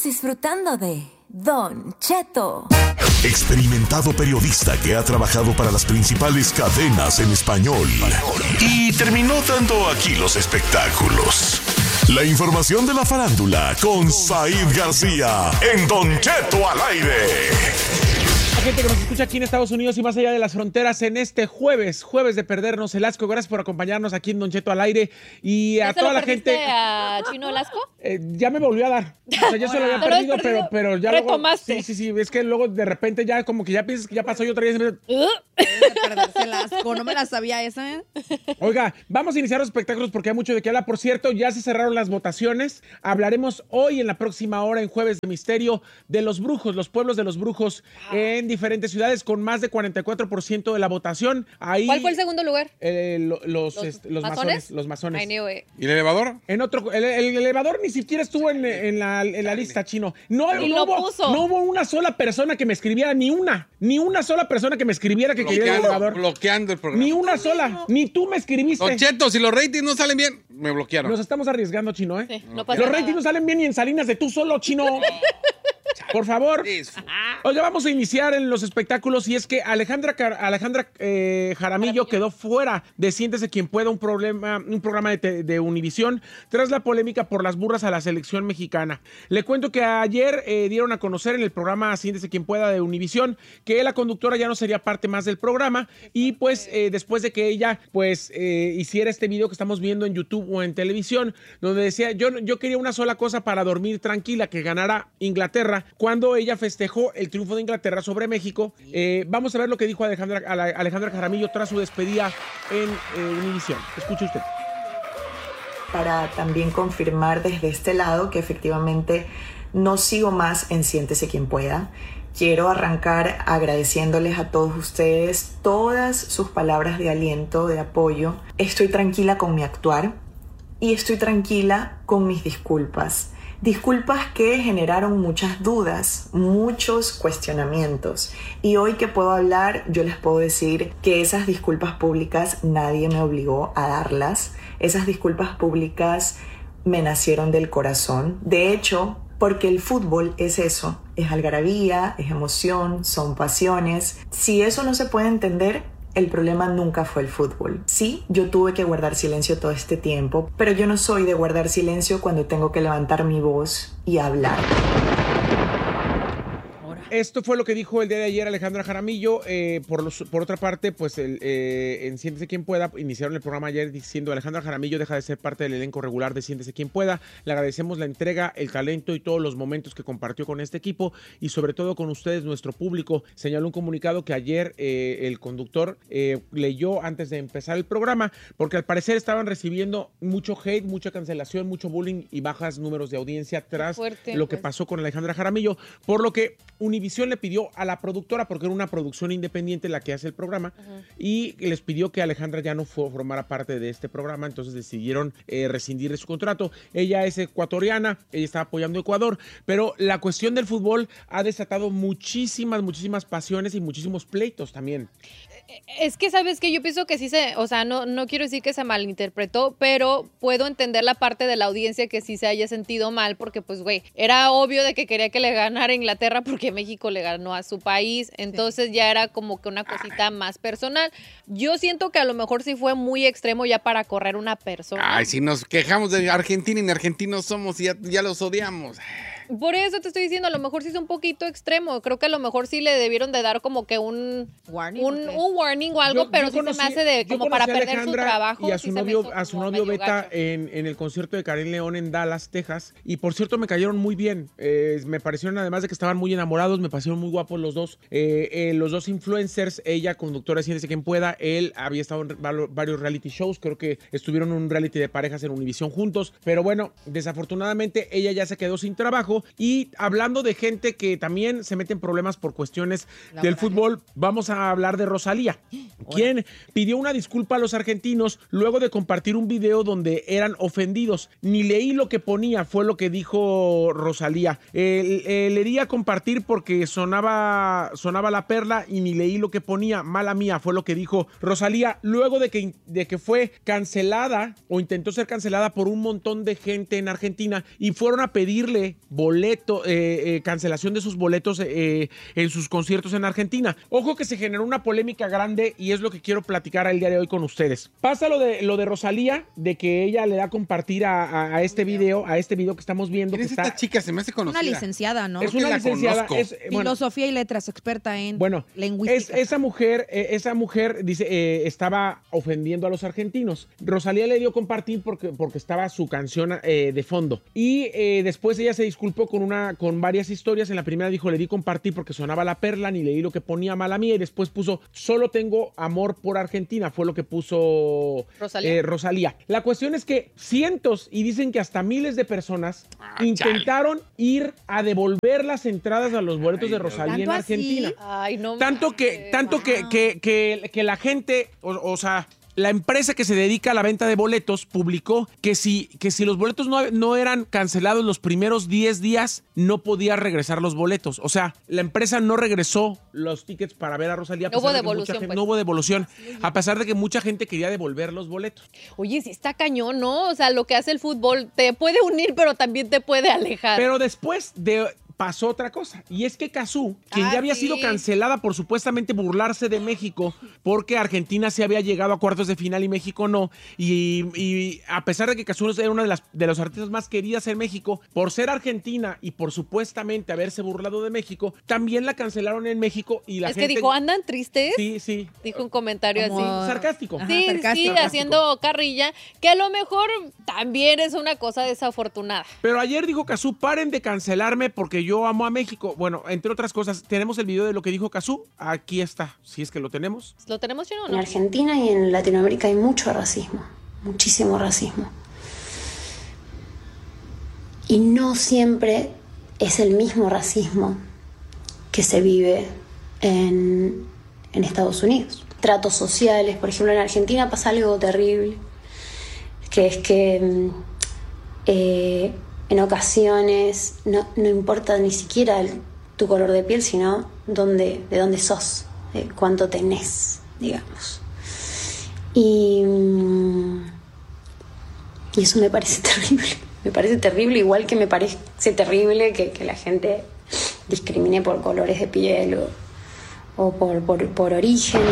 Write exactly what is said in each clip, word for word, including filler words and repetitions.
disfrutando de Don Cheto. Experimentado periodista que ha trabajado para las principales cadenas en español y terminó dando aquí los espectáculos. La información de la farándula con Said García en Don Cheto al aire. La gente que nos escucha aquí en Estados Unidos y más allá de las fronteras en este jueves, jueves de perdernos el asco. Gracias por acompañarnos aquí en Don Cheto al aire y a toda la gente. ¿A Chino el asco? Eh, ya me volvió a dar. O sea, ya se lo había perdido, pero, pero ya retomaste. Luego, sí, sí, sí. Es que luego de repente ya como que ya piensas que ya pasó y otra vez. De perderse el asco. No me la sabía esa, ¿eh? Oiga, vamos a iniciar los espectáculos porque hay mucho de qué hablar. Por cierto, ya se cerraron las votaciones. Hablaremos hoy en la próxima hora en Jueves de Misterio de los brujos, los pueblos de los brujos en diferentes ciudades con más de cuarenta y cuatro por ciento de la votación. Ahí, ¿cuál fue el segundo lugar? Eh, lo, los, ¿Los, este, los masones? masones. Los masones. I knew it. ¿Y el elevador? En otro, el, el elevador ni siquiera estuvo en, en, la, en la lista, Chino. No, Ni no, lo hubo, puso. no hubo una sola persona que me escribiera, ni una. Ni una sola persona que me escribiera que quería el Bloqueando, elevador. bloqueando el programa. Ni una sola. Ni tú me escribiste. Don Cheto, si los ratings no salen bien, me bloquearon. Nos estamos arriesgando, Chino, ¿eh? Sí, no pasa Los nada. ratings no salen bien ni en Salinas de tú solo, Chino. Por favor. Oye, vamos a iniciar en los espectáculos y es que Alejandra, Alejandra eh, Jaramillo quedó fuera de Siéntese Quien Pueda, un, problema, un programa de, de Univisión, tras la polémica por las burras a la selección mexicana. Le cuento que ayer eh, dieron a conocer en el programa Siéntese Quien Pueda de Univisión que la conductora ya no sería parte más del programa y pues eh, después de que ella pues eh, hiciera este video que estamos viendo en YouTube o en televisión, donde decía yo, yo quería una sola cosa para dormir tranquila, que ganara Inglaterra, cuando ella festejó el triunfo de Inglaterra sobre México. Eh, vamos a ver lo que dijo Alejandra, Alejandra Jaramillo tras su despedida en eh, Univisión. Escuche usted. Para también confirmar desde este lado que efectivamente no sigo más en Siéntese Quien Pueda. Quiero arrancar agradeciéndoles a todos ustedes todas sus palabras de aliento, de apoyo. Estoy tranquila con mi actuar y estoy tranquila con mis disculpas. Disculpas que generaron muchas dudas, muchos cuestionamientos. Y hoy que puedo hablar, yo les puedo decir que esas disculpas públicas nadie me obligó a darlas. Esas disculpas públicas me nacieron del corazón. De hecho, porque el fútbol es eso, es algarabía, es emoción, son pasiones. Si eso no se puede entender, el problema nunca fue el fútbol. Sí, yo tuve que guardar silencio todo este tiempo, pero yo no soy de guardar silencio cuando tengo que levantar mi voz y hablar. Esto fue lo que dijo el día de ayer Alejandra Jaramillo. Eh, por, los, por otra parte, pues el, eh, en Siéntese Quien Pueda iniciaron el programa ayer diciendo Alejandra Jaramillo deja de ser parte del elenco regular de Siéntese Quien Pueda. Le agradecemos la entrega, el talento y todos los momentos que compartió con este equipo y sobre todo con ustedes, nuestro público. Señaló un comunicado que ayer eh, el conductor eh, leyó antes de empezar el programa porque al parecer estaban recibiendo mucho hate, mucha cancelación, mucho bullying y bajas números de audiencia tras Fuerte, lo que pues. pasó con Alejandra Jaramillo, por lo que Univisión le pidió a la productora, porque era una producción independiente la que hace el programa, uh-huh. y les pidió que Alejandra ya no fue, formara parte de este programa, entonces decidieron eh, rescindir de su contrato. Ella es ecuatoriana, ella está apoyando a Ecuador, pero la cuestión del fútbol ha desatado muchísimas, muchísimas pasiones y muchísimos pleitos también. Es que, ¿sabes qué? Yo pienso que sí se, o sea, no, no quiero decir que se malinterpretó, pero puedo entender la parte de la audiencia que sí se haya sentido mal, porque pues, güey, era obvio de que quería que le ganara Inglaterra porque México le ganó a su país, entonces sí. Ya era como que una cosita más personal. Yo siento que a lo mejor sí fue muy extremo ya para correr una persona. Ay, si nos quejamos de Argentina y ni argentinos somos y ya, ya los odiamos. Por eso te estoy diciendo, a lo mejor sí es un poquito extremo. Creo que a lo mejor sí le debieron de dar como que un warning, un, okay. un warning o algo, yo, pero yo sí conocí, se me hace de como para perder Alejandra su trabajo. Y a su sí novio, a su novio Beta en, en el concierto de Karen León en Dallas, Texas. Y por cierto, me cayeron muy bien. Eh, me parecieron, además de que estaban muy enamorados, me parecieron muy guapos los dos. Eh, eh, los dos influencers, ella conductora de Siéntese Quien Pueda, él había estado en varios reality shows, creo que estuvieron en un reality de parejas en Univisión juntos. Pero bueno, desafortunadamente ella ya se quedó sin trabajo y hablando Hablando de gente que también se mete en problemas por cuestiones La del verdad. fútbol, vamos a hablar de Rosalía, quien pidió una disculpa a los argentinos luego de compartir un video donde eran ofendidos. Ni leí lo que ponía, fue lo que dijo Rosalía. Eh, eh, le iría a compartir porque sonaba, sonaba la perla y ni leí lo que ponía. Mala mía, fue lo que dijo Rosalía luego de que, de que fue cancelada o intentó ser cancelada por un montón de gente en Argentina y fueron a pedirle boletos boleto, eh, eh, cancelación de sus boletos eh, en sus conciertos en Argentina. Ojo que se generó una polémica grande y es lo que quiero platicar el día de hoy con ustedes. Pasa lo de, lo de Rosalía, de que ella le da a compartir a, a, a este video, a este video que estamos viendo. ¿Quién que es está, esta chica? Se me hace conocida. Una licenciada, ¿no? Es Creo que una la licenciada. conozco. Es, bueno, Filosofía y letras, experta en Bueno, lingüística. es, esa mujer, eh, esa mujer dice, eh, estaba ofendiendo a los argentinos. Rosalía le dio compartir porque, porque estaba su canción eh, de fondo. Y eh, después ella se disculpó con una, con varias historias. En la primera dijo, le di compartir porque sonaba La Perla, ni leí lo que ponía mala mía. Y después puso, solo tengo amor por Argentina. Fue lo que puso Rosalía. eh, Rosalía. La cuestión es que cientos, y dicen que hasta miles de personas Ah, intentaron ir a devolver las entradas a los boletos Ay, de Dios. Rosalía en ¿Tanto así? Argentina. Ay, no Tanto que, manches. tanto que, que, que, que la gente, o, o sea, la empresa que se dedica a la venta de boletos publicó que si, que si los boletos no, no eran cancelados los primeros diez días, no podía regresar los boletos. O sea, la empresa no regresó los tickets para ver a Rosalía. a No hubo pesar de que mucha devolución, gente- pues. No hubo devolución, a pesar de que mucha gente quería devolver los boletos. Oye, sí está cañón, ¿no? O sea, lo que hace el fútbol te puede unir, pero también te puede alejar. Pero después de... pasó otra cosa, y es que Cazzu, quien Ah, ya había sí. sido cancelada por supuestamente burlarse de México, porque Argentina se había llegado a cuartos de final y México no, y, y a pesar de que Cazzu era una de las de los artistas más queridas en México, por ser argentina y por supuestamente haberse burlado de México, también la cancelaron en México y la es gente... que dijo, ¿andan tristes? Sí, sí. Dijo un comentario Como- así. Sarcástico. Ajá, Sí, sarcástico. sí, haciendo carrilla, que a lo mejor también es una cosa desafortunada. Pero ayer dijo Cazzu, paren de cancelarme porque yo amo a México. Bueno, entre otras cosas, tenemos el video de lo que dijo Cazzu. Aquí está, si es que lo tenemos. ¿Lo tenemos lleno o En no? Argentina y en Latinoamérica hay mucho racismo, muchísimo racismo. Y no siempre es el mismo racismo que se vive en, en Estados Unidos. Tratos sociales, por ejemplo, en Argentina pasa algo terrible, que es que eh, en ocasiones no, no importa ni siquiera el- tu color de piel, sino dónde, de dónde sos, de cuánto tenés, digamos. Y, mm, y eso me parece terrible. Me parece terrible, igual que me parece terrible que, que la gente discrimine por colores de piel o, o por, por, por orígenes.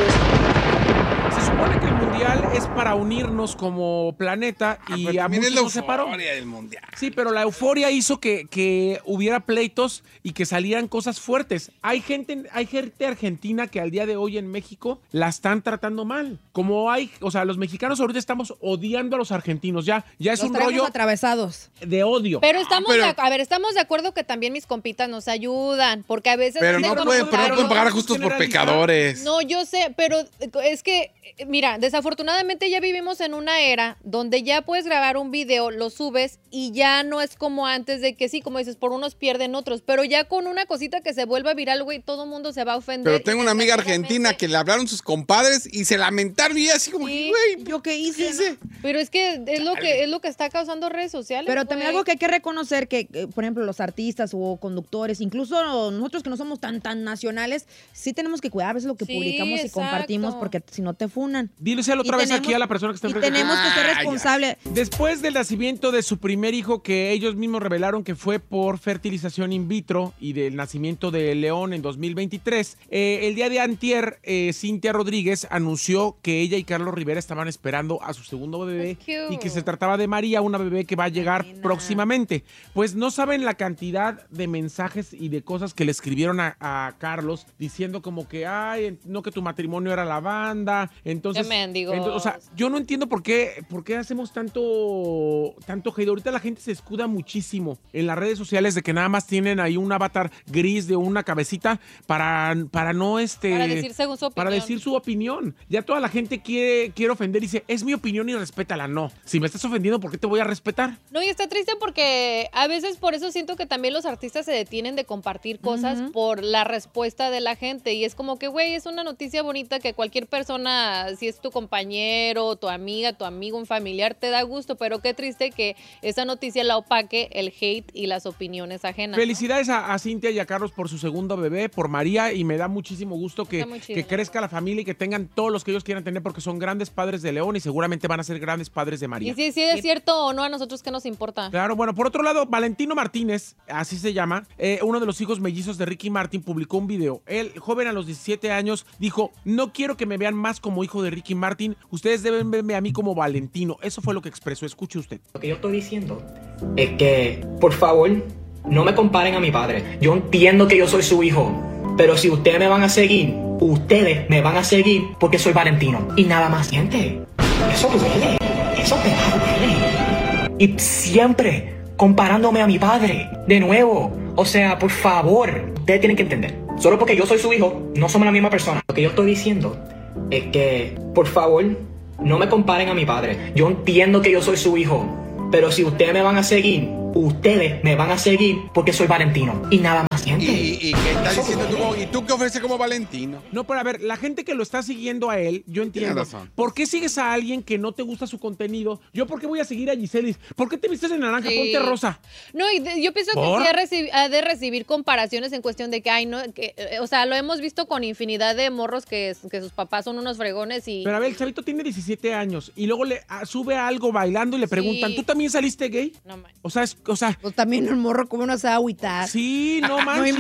Se supone que el mundial es para unirnos como planeta Ah, y pero a también muchos es la nos separó. euforia del mundial. Sí, pero la euforia hizo que, que hubiera pleitos y que salieran cosas fuertes. Hay gente, hay gente argentina que al día de hoy en México la están tratando mal. Como hay, o sea, los mexicanos ahorita estamos odiando a los argentinos. Ya, ya es Los un traemos rollo atravesados. de odio. Pero estamos, pero- de, a ver, estamos de acuerdo que también mis compitas nos ayudan, porque a veces... Pero hacen no pueden, pero no comentarios- pueden pagar a justos por generalizar. pecadores. No, yo sé, pero es que, eh, mira, desafortunadamente ya vivimos en una era donde ya puedes grabar un video, lo subes y ya no es como antes de que sí, como dices, por unos pierden otros, pero ya con una cosita que se vuelva viral, güey, todo el mundo se va a ofender. Pero tengo una amiga Desgraciadamente. argentina que le hablaron sus compadres y se lamentaron y así como, Sí. que, güey, ¿Yo qué hice? ¿qué hice? Pero es que es lo que es lo que está causando redes sociales. Pero también güey. algo que hay que reconocer que, eh, por ejemplo, los artistas o conductores, incluso nosotros que no somos tan tan nacionales, sí tenemos que cuidar a veces lo que Sí, publicamos y exacto. compartimos porque si no te funan. Díselo otra Y vez tenemos- aquí a la persona que está Y enfrente. tenemos que ser Ah, ya. responsables. Después del nacimiento de su primer hijo, que ellos mismos revelaron que fue por fertilización in vitro, y del nacimiento de León en dos mil veintitrés, eh, el día de antier, eh, Cintia Rodríguez anunció que ella y Carlos Rivera estaban esperando a su segundo bebé Qué cute. y que se trataba de María, una bebé que va a llegar Nena. próximamente. Pues no saben la cantidad de mensajes y de cosas que le escribieron a, a Carlos diciendo como que, ay, no, que tu matrimonio era la banda. Entonces, Qué mendigos. ento- o sea, yo no entiendo por qué, por qué hacemos tanto, tanto hate. Ahorita la gente se escuda muchísimo en las redes sociales de que nada más tienen ahí un avatar gris de una cabecita para, para no este. Para decir según su para opinión. decir su opinión. Ya toda la gente quiere, quiere ofender y dice, es mi opinión y respétala. No. Si me estás ofendiendo, ¿por qué te voy a respetar? No, y está triste porque a veces por eso siento que también los artistas se detienen de compartir cosas por la respuesta de la gente. Y es como que, güey, es una noticia bonita que cualquier persona, si es tu compañero, compañero, tu amiga, tu amigo, un familiar, te da gusto, pero qué triste que esa noticia la opaque el hate y las opiniones ajenas. Felicidades, ¿no?, a, a Cintia y a Carlos por su segundo bebé, por María, y me da muchísimo gusto que, chido, que crezca la familia y que tengan todos los que ellos quieran tener, porque son grandes padres de León y seguramente van a ser grandes padres de María. Y si, si es cierto o no, a nosotros qué nos importa. Claro, bueno, por otro lado, Valentino Martínez, así se llama, eh, uno de los hijos mellizos de Ricky Martin, publicó un video. El joven a los diecisiete años dijo: no quiero que me vean más como hijo de Ricky Martin, ustedes deben verme a mí como Valentino. Eso fue lo que expresó, escuche usted. Lo que yo estoy diciendo es que, por favor, no me comparen a mi padre. Yo entiendo que yo soy su hijo, pero si ustedes me van a seguir, ustedes me van a seguir porque soy Valentino. Y nada más, gente. Eso duele. Eso te duele. Y siempre comparándome a mi padre. De nuevo. O sea, por favor, ustedes tienen que entender. Solo porque yo soy su hijo, no somos la misma persona. Lo que yo estoy diciendo es que, por favor, no me comparen a mi padre. Yo entiendo que yo soy su hijo, pero si ustedes me van a seguir, ustedes me van a seguir porque soy Valentino. Y nada más, gente. ¿Y, y qué estás diciendo tú? ¿Y tú qué ofreces como Valentino? No, pero a ver, la gente que lo está siguiendo a él, yo entiendo. ¿Por qué sigues a alguien que no te gusta su contenido? ¿Yo por qué voy a seguir a Giselis? ¿Por qué te vistes de naranja? Sí. Ponte rosa. No, y de, yo pienso ¿Por? que sí ha, ha de recibir comparaciones en cuestión de que, ay, no, que, o sea, lo hemos visto con infinidad de morros que, que sus papás son unos fregones y... Pero a ver, el chavito tiene diecisiete años y luego le a, sube algo bailando y le preguntan, sí. ¿tú también saliste gay? No manches. O sea, es, o sea... Pues también el morro como no se va a agüitar. Sí, no manches.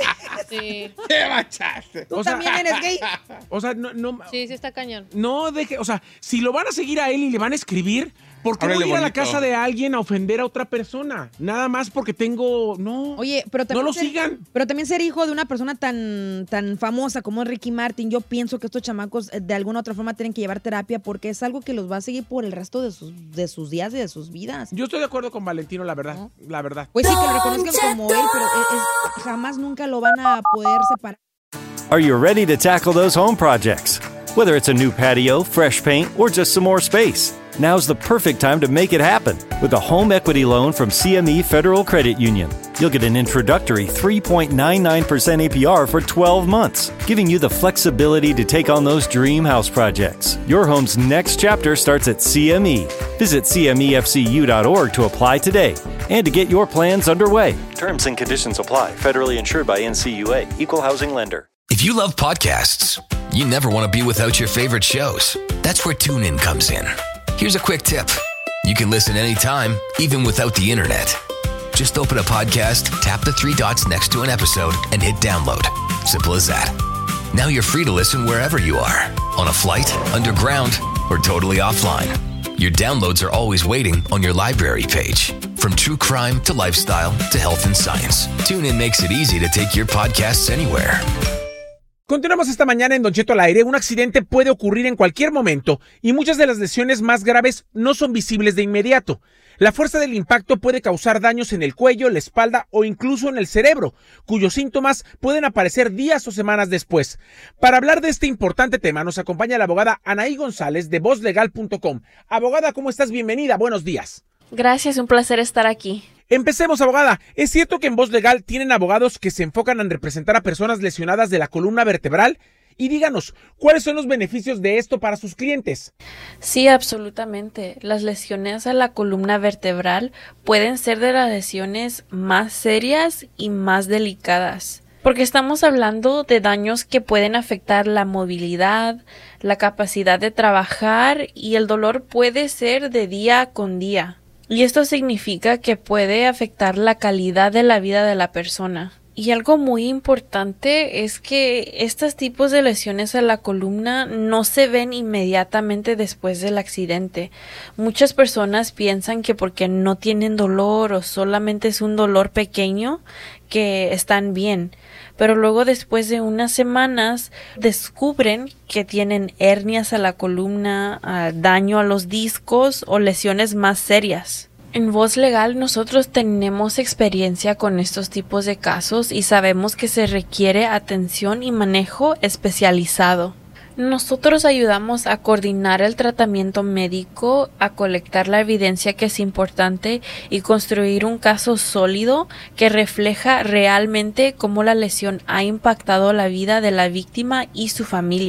Sí. ¿Qué machaste? ¿Tú o también sea, eres gay? O sea, no, no... Sí, sí está cañón. No deje, o sea, si lo van a seguir a él y le van a escribir, ¿por qué voy a ir a la casa de alguien a ofender a otra persona? Nada más porque tengo... No, Oye, pero también no lo ser, sigan. Pero también ser hijo de una persona tan, tan famosa como es Ricky Martin, yo pienso que estos chamacos de alguna u otra forma tienen que llevar terapia porque es algo que los va a seguir por el resto de sus, de sus días y de sus vidas. Yo estoy de acuerdo con Valentino, la verdad, ¿no? La verdad. Pues sí, que lo reconozcan como él, pero es, es, jamás nunca lo van a poder separar. Are you ready to tackle those home projects? Whether it's a new patio, fresh paint, or just some more space, now's the perfect time to make it happen with a home equity loan from C M E Federal Credit Union. You'll get an introductory three point nine nine percent A P R for twelve months, giving you the flexibility to take on those dream house projects. Your home's next chapter starts at C M E. Visit C M E F C U dot org to apply today and to get your plans underway. Terms and conditions apply. Federally insured by N C U A. Equal housing lender. If you love podcasts, you never want to be without your favorite shows. That's where TuneIn comes in. Here's a quick tip. You can listen anytime, even without the internet. Just open a podcast, tap the three dots next to an episode, and hit download. Simple as that. Now you're free to listen wherever you are. On a flight, underground, or totally offline. Your downloads are always waiting on your library page. From true crime to lifestyle to health and science, TuneIn makes it easy to take your podcasts anywhere. Continuamos esta mañana en Don Cheto al aire. Un accidente puede ocurrir en cualquier momento y muchas de las lesiones más graves no son visibles de inmediato. La fuerza del impacto puede causar daños en el cuello, la espalda o incluso en el cerebro, cuyos síntomas pueden aparecer días o semanas después. Para hablar de este importante tema nos acompaña la abogada Anaí González de voz legal punto com. Abogada, ¿cómo estás? Bienvenida, buenos días. Gracias, un placer estar aquí. Empecemos, abogada. ¿Es cierto que en Voz Legal tienen abogados que se enfocan en representar a personas lesionadas de la columna vertebral? Y díganos, ¿cuáles son los beneficios de esto para sus clientes? Sí, absolutamente. Las lesiones a la columna vertebral pueden ser de las lesiones más serias y más delicadas, porque estamos hablando de daños que pueden afectar la movilidad, la capacidad de trabajar y el dolor puede ser de día con día. Y esto significa que puede afectar la calidad de la vida de la persona. Y algo muy importante es que estos tipos de lesiones a la columna no se ven inmediatamente después del accidente. Muchas personas piensan que porque no tienen dolor o solamente es un dolor pequeño, que están bien. Pero luego después de unas semanas descubren que tienen hernias a la columna, uh, daño a los discos o lesiones más serias. En Voz Legal nosotros tenemos experiencia con estos tipos de casos y sabemos que se requiere atención y manejo especializado. Nosotros ayudamos a coordinar el tratamiento médico, a colectar la evidencia que es importante y construir un caso sólido que refleja realmente cómo la lesión ha impactado la vida de la víctima y su familia.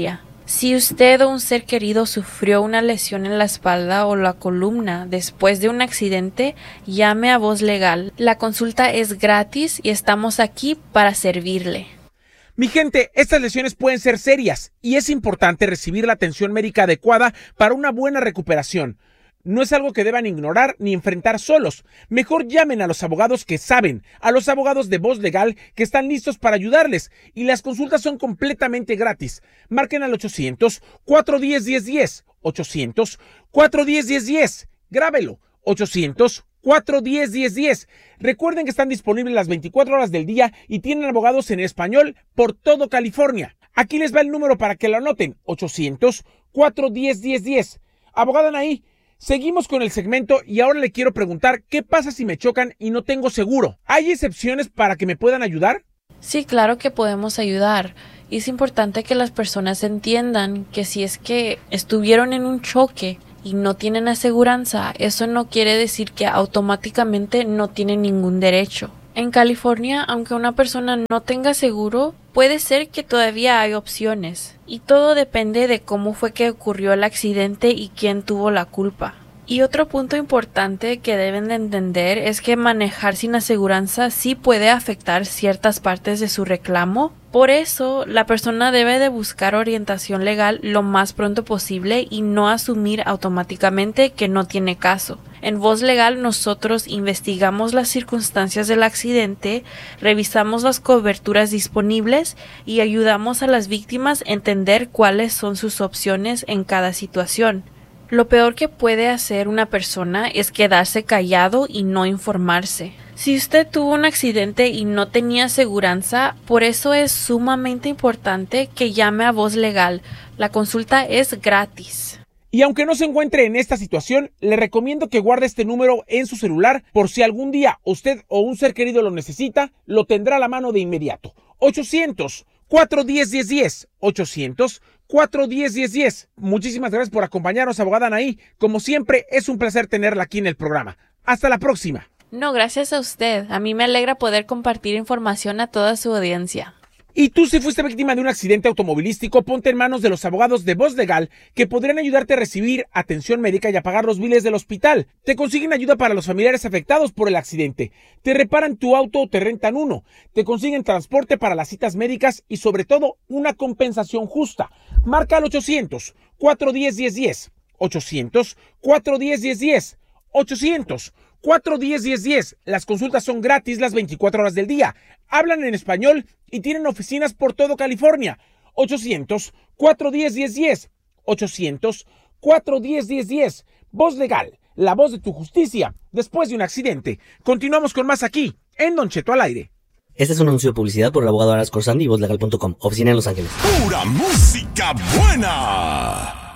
Si usted o un ser querido sufrió una lesión en la espalda o la columna después de un accidente, llame a Voz Legal. La consulta es gratis y estamos aquí para servirle. Mi gente, estas lesiones pueden ser serias y es importante recibir la atención médica adecuada para una buena recuperación. No es algo que deban ignorar ni enfrentar solos. Mejor llamen a los abogados que saben, a los abogados de Voz Legal que están listos para ayudarles y las consultas son completamente gratis. Marquen al ochocientos, cuatro uno cero, uno cero uno cero, ochocientos, cuatro uno cero, uno cero uno cero. Grábelo, ochocientos, cuatro uno cero, uno cero uno cero. Recuerden que están disponibles las veinticuatro horas del día y tienen abogados en español por todo California. Aquí les va el número para que lo anoten, ochocientos, cuatro uno cero, uno cero uno cero. Abogada Anaí, seguimos con el segmento y ahora le quiero preguntar qué pasa si me chocan y no tengo seguro. ¿Hay excepciones para que me puedan ayudar? Sí, claro que podemos ayudar. Y es importante que las personas entiendan que si es que estuvieron en un choque y no tienen aseguranza, eso no quiere decir que automáticamente no tienen ningún derecho. En California, aunque una persona no tenga seguro, puede ser que todavía hay opciones. Y todo depende de cómo fue que ocurrió el accidente y quién tuvo la culpa. Y otro punto importante que deben de entender es que manejar sin aseguranza sí puede afectar ciertas partes de su reclamo. Por eso, la persona debe de buscar orientación legal lo más pronto posible y no asumir automáticamente que no tiene caso. En Voz Legal nosotros investigamos las circunstancias del accidente, revisamos las coberturas disponibles y ayudamos a las víctimas a entender cuáles son sus opciones en cada situación. Lo peor que puede hacer una persona es quedarse callado y no informarse. Si usted tuvo un accidente y no tenía aseguranza, por eso es sumamente importante que llame a Voz Legal. La consulta es gratis. Y aunque no se encuentre en esta situación, le recomiendo que guarde este número en su celular por si algún día usted o un ser querido lo necesita, lo tendrá a la mano de inmediato. ochocientos, cuatro uno cero, uno cero uno cero. ochocientos, cuatro uno cero, uno cero uno cero. Muchísimas gracias por acompañarnos, abogada Anaí. Como siempre, es un placer tenerla aquí en el programa. Hasta la próxima. No, gracias a usted. A mí me alegra poder compartir información a toda su audiencia. Y tú, si fuiste víctima de un accidente automovilístico, ponte en manos de los abogados de Voz Legal que podrían ayudarte a recibir atención médica y a pagar los biles del hospital. Te consiguen ayuda para los familiares afectados por el accidente. Te reparan tu auto o te rentan uno. Te consiguen transporte para las citas médicas y, sobre todo, una compensación justa. Marca al ochocientos, cuatro uno cero, uno cero uno cero. ochocientos, cuatro uno cero, uno cero uno cero. ochocientos, cuatro uno cero, uno cero uno cero. Las consultas son gratis las veinticuatro horas del día. Hablan en español y tienen oficinas por todo California. ochocientos, cuatro uno cero, uno cero uno cero. ochocientos, cuatro uno cero, uno cero uno cero. Voz Legal, la voz de tu justicia después de un accidente. Continuamos con más aquí, en Don Cheto al aire. Este es un anuncio de publicidad por el abogado Aras Corsandi y voz legal punto com, oficina en Los Ángeles. ¡Pura música buena!